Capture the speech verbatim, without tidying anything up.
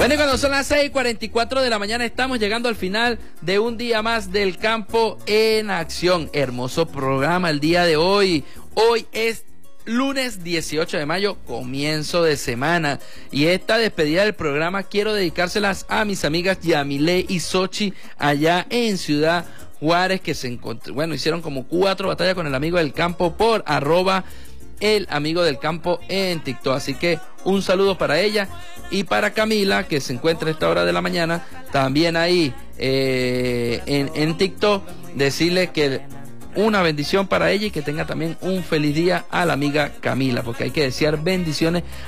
Bueno, y cuando son las seis y cuarenta y cuatro de la mañana estamos llegando al final de un día más del Campo en Acción. Hermoso programa el día de hoy. Hoy es lunes dieciocho de mayo, comienzo de semana. Y esta despedida del programa quiero dedicárselas a mis amigas Yamile y Sochi allá en Ciudad Juárez, que se encontró, bueno, hicieron como cuatro batallas con el amigo del campo por arroba el amigo del campo en TikTok. Así que un saludo para ella y para Camila, que se encuentra a esta hora de la mañana también ahí eh, en, en TikTok. Decirle que una bendición para ella y que tenga también un feliz día a la amiga Camila, porque hay que desear bendiciones